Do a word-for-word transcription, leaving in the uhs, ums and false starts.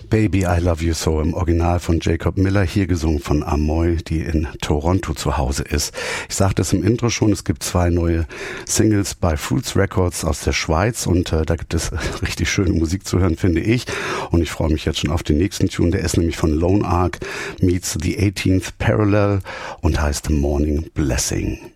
Baby, I Love You So im Original von Jacob Miller, hier gesungen von Amoy, die in Toronto zu Hause ist. Ich sagte es im Intro schon, es gibt zwei neue Singles bei Fruits Records aus der Schweiz und äh, da gibt es richtig schöne Musik zu hören, finde ich. Und ich freue mich jetzt schon auf den nächsten Tune, der ist nämlich von Lone Ark meets The eighteenth Parallel und heißt Morning Blessing.